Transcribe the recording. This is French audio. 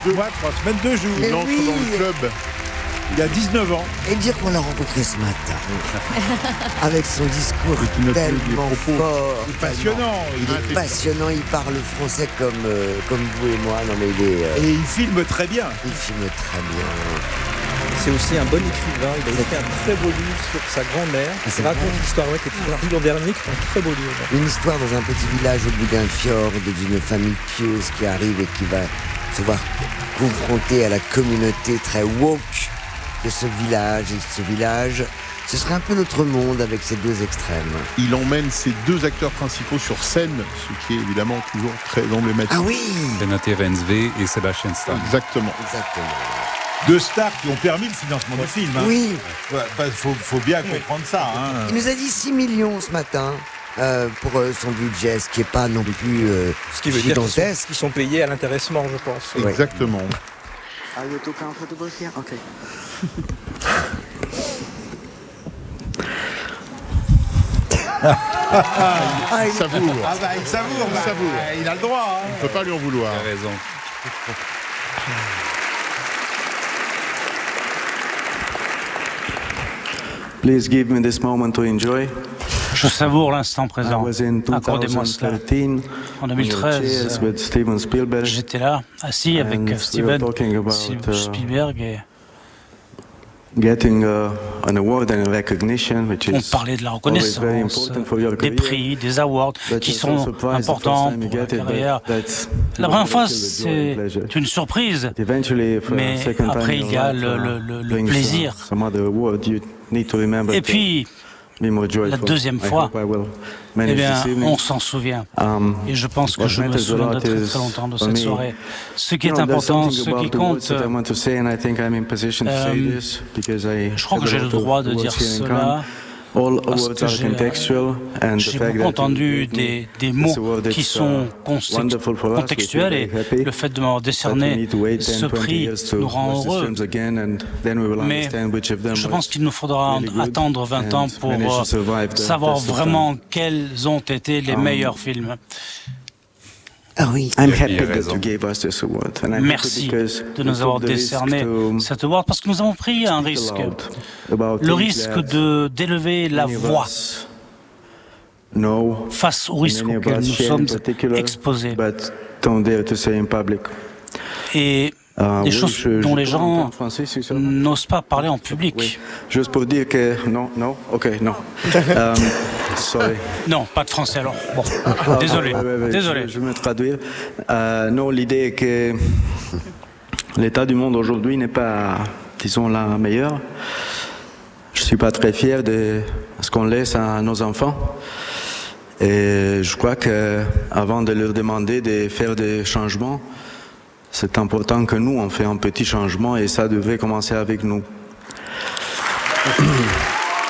2 mois, 3 semaines, 2 jours. Mais Il entre oui. dans le club. Il y a 19 ans. Et dire qu'on l'a rencontré ce matin, avec son discours Il note les tellement propos. fort. Il est passionnant. Il est passionnant, il parle français comme vous et moi. Non mais Et il filme très bien. il filme très bien. C'est aussi un bon écrivain. Il a écrit un très beau livre sur sa grand-mère. c'est Il raconte vrai. l'histoire qui est paru l'an dernier, qui est un très beau livre. Une histoire dans un petit village au bout d'un fjord, d'une famille pieuse qui arrive et qui va se voir confrontée à la communauté très woke de ce village. Et ce village, ce serait un peu notre monde avec ces deux extrêmes. Il emmène ses 2 acteurs principaux sur scène, ce qui est évidemment toujours très emblématique. Ah oui, Renate Reinsve et Sébastien Stan. Exactement. exactement. 2 stars qui ont permis le financement du film. Hein. Oui, Faut bien comprendre ça. Hein. il nous a dit 6 millions ce matin pour son budget, ce qui n'est pas non plus Ce qui veut dire gigantesque. qu'ils sont payés à l'intéressement, je pense. Ouais. Exactement. Are you too comfortable here? Okay. Ah, Savoure. Ah bah il savoure, Il savoure. il a le droit. Hein. On ne peut pas lui en vouloir. Il a raison. Please give me this moment to enjoy. Je savoure l'instant I présent. was in Accordez-moi cela. 2013 En on the 2013, chairs with Steven Spielberg. j'étais là, assis And avec we were Steven talking about, Spielberg, et Getting an award and recognition, which on is parlait de la always very reconnaissance, important for your des career. prix, des awards But qui it's sont no surprise the first importants time you pour la get it, but carrière. that's La première fois, the joy and pleasure. c'est une surprise, Eventually, for mais a second time après, in il y your a life, le brings, plaisir. some other award you need to remember Et to puis, be more joyful. la deuxième I fois, hope I will eh manage bien, this evening. on s'en souvient. Et je pense que what je me matters a souviendrai lot très is, très longtemps de for cette me, soirée. Ce qui est You know, there's important, something ce about qui the words compte, that I want to say, and I think I'm in position to say this because I je crois que have a j'ai le lot of droit de words dire here in cela, common. All parce awards que are contextual, and the j'ai fact beaucoup that you entendu gave me des this mots award, qui it's, sont wonderful for us. We contextuels, feel et very happy. le fait de m'avoir But we décerné need to wait 10, ce 20 prix years to nous rend watch these heureux. films again, and then we will Mais understand which of them je was pense qu'il nous faudra really good attendre 20 ans and pour manage to survive the savoir test of vraiment time. quels ont été les meilleurs films. Ah oui. I'm Il a happy that raison. you gave us this award, and I'm Merci happy because de we nous avoir took the risk décerné to cet award, parce que nous avons pris un speak risque. aloud about Le things risque that d'élever la many of voix us know, face aux risques many of auxquels us nous share in sommes particular, exposés. but don't dare to say in public. Et des Oui, choses dont les parle gens en français, c'est ça? n'osent pas parler en public. Oui. Juste pour dire que non, non. Sorry. Non, pas de français alors. Bon, désolé, Ouais, désolé. Je vais me traduire. Non, l'idée est que l'état du monde aujourd'hui n'est pas, disons, la meilleure. Je suis pas très fier de ce qu'on laisse à nos enfants. Et je crois que avant de leur demander de faire des changements, c'est important que nous, on fait un petit changement et ça devrait commencer avec nous.